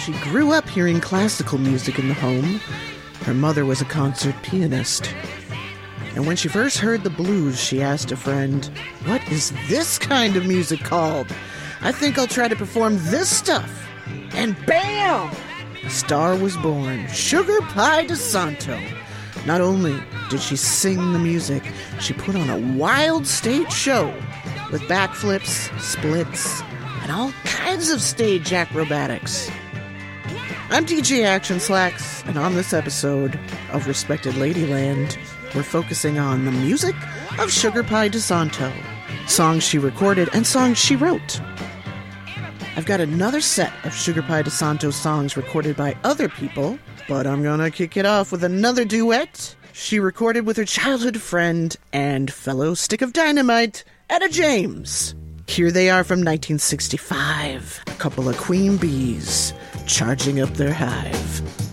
She grew up hearing classical music in the home. Her mother was a concert pianist. And when she first heard the blues, she asked a friend, "What is this kind of music called? I think I'll try to perform this stuff." And bam! A star was born, Sugar Pie DeSanto. Not only did she sing the music, she put on a wild stage show with backflips, splits, and all kinds of stage acrobatics. I'm DJ Action Slacks, and on this episode of Respected Ladyland, we're focusing on the music of Sugar Pie DeSanto, songs she recorded and songs she wrote. I've got another set of Sugar Pie DeSanto songs recorded by other people, but I'm gonna kick it off with another duet she recorded with her childhood friend and fellow Stick of Dynamite, Etta James. Here they are from 1965, a couple of queen bees charging up their hive.